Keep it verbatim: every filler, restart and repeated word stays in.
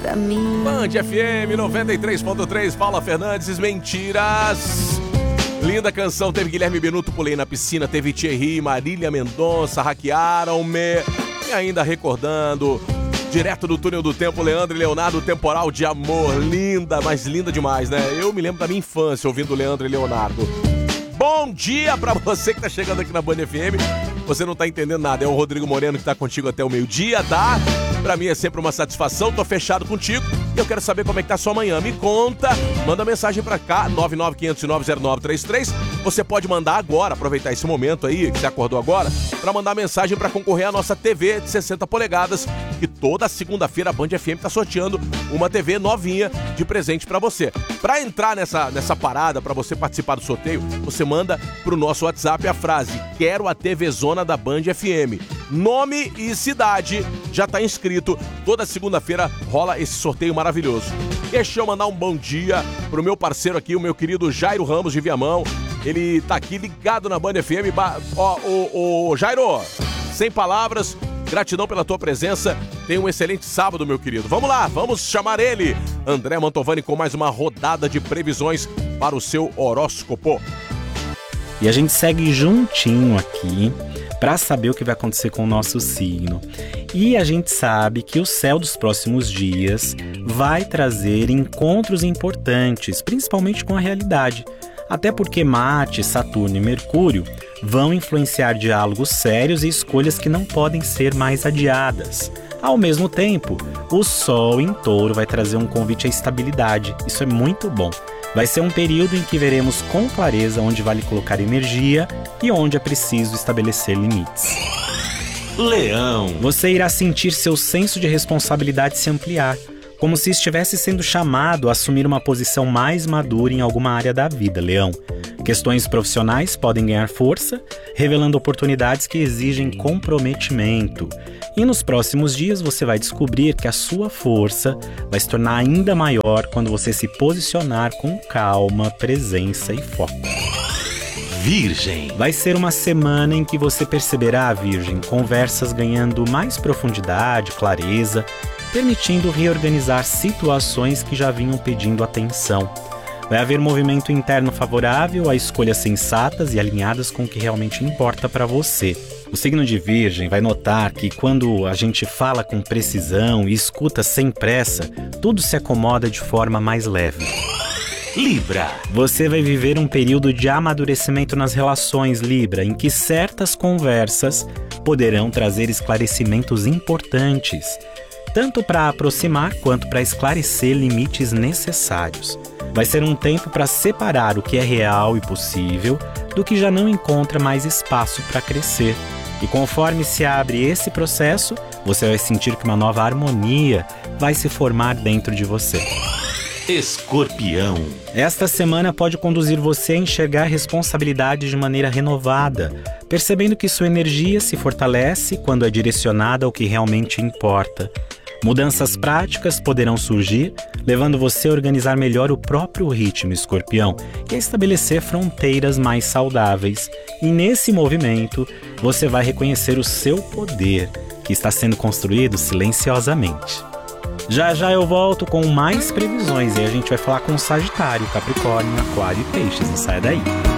pra mim. Band F M noventa e três ponto três, Paula Fernandes, Mentiras. Linda canção, teve Guilherme Benuto, Pulei na Piscina, teve Thierry, Marília Mendonça, Hackearam-me. E ainda recordando, direto do Túnel do Tempo, Leandro e Leonardo, Temporal de Amor. Linda, mas linda demais, né? Eu me lembro da minha infância ouvindo Leandro e Leonardo. Bom dia pra você que tá chegando aqui na Band F M. Você não tá entendendo nada, é o Rodrigo Moreno que tá contigo até o meio-dia, tá? Pra mim é sempre uma satisfação, tô fechado contigo e eu quero saber como é que tá a sua manhã. Me conta, manda mensagem pra cá, nove nove cinco zero nove zero nove três três. Você pode mandar agora, aproveitar esse momento aí, que você acordou agora, pra mandar mensagem pra concorrer à nossa T V de sessenta polegadas, que toda segunda-feira a Band F M tá sorteando uma T V novinha de presente pra você. Pra entrar nessa, nessa parada, pra você participar do sorteio, você manda pro nosso WhatsApp a frase: quero a TVzona da Band F M. Nome e cidade, já tá inscrito. Toda segunda-feira rola esse sorteio maravilhoso. Deixa eu mandar um bom dia pro meu parceiro aqui, o meu querido Jairo Ramos de Viamão. Ele tá aqui ligado na Band F M. Ba- Ó, o, o Jairo, sem palavras, gratidão pela tua presença. Tenha um excelente sábado, meu querido. Vamos lá, vamos chamar ele, André Mantovani, com mais uma rodada de previsões para o seu horóscopo. E a gente segue juntinho aqui para saber o que vai acontecer com o nosso signo. E a gente sabe que o céu dos próximos dias vai trazer encontros importantes, principalmente com a realidade. Até porque Marte, Saturno e Mercúrio vão influenciar diálogos sérios e escolhas que não podem ser mais adiadas. Ao mesmo tempo, o Sol em Touro vai trazer um convite à estabilidade. Isso é muito bom. Vai ser um período em que veremos com clareza onde vale colocar energia e onde é preciso estabelecer limites. Leão. Você irá sentir seu senso de responsabilidade se ampliar, como se estivesse sendo chamado a assumir uma posição mais madura em alguma área da vida, Leão. Questões profissionais podem ganhar força, revelando oportunidades que exigem comprometimento. E nos próximos dias você vai descobrir que a sua força vai se tornar ainda maior quando você se posicionar com calma, presença e foco. Virgem. Vai ser uma semana em que você perceberá, Virgem, conversas ganhando mais profundidade, clareza, permitindo reorganizar situações que já vinham pedindo atenção. Vai haver movimento interno favorável a escolhas sensatas e alinhadas com o que realmente importa para você. O signo de Virgem vai notar que quando a gente fala com precisão e escuta sem pressa, tudo se acomoda de forma mais leve. Libra. Você vai viver um período de amadurecimento nas relações, Libra, em que certas conversas poderão trazer esclarecimentos importantes, tanto para aproximar quanto para esclarecer limites necessários. Vai ser um tempo para separar o que é real e possível do que já não encontra mais espaço para crescer. E conforme se abre esse processo, você vai sentir que uma nova harmonia vai se formar dentro de você. Escorpião. Esta semana pode conduzir você a enxergar responsabilidades de maneira renovada, percebendo que sua energia se fortalece quando é direcionada ao que realmente importa. Mudanças práticas poderão surgir, levando você a organizar melhor o próprio ritmo, Escorpião, e a estabelecer fronteiras mais saudáveis. E nesse movimento, você vai reconhecer o seu poder, que está sendo construído silenciosamente. Já já eu volto com mais previsões e a gente vai falar com Sagitário, Capricórnio, Aquário e Peixes. Não saia daí.